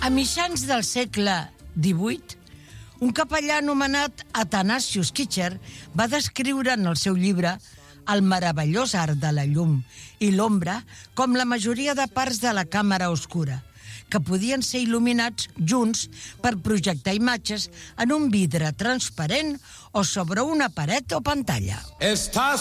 A mitjans del segle XVIII, un capellà anomenat Athanasius Kircher va descriure en el seu llibre El meravellós art de la llum i l'ombra com la majoria de parts de la càmera oscura, que podien ser il·luminats junts per projectar imatges en un vidre transparent o sobre una paret o pantalla.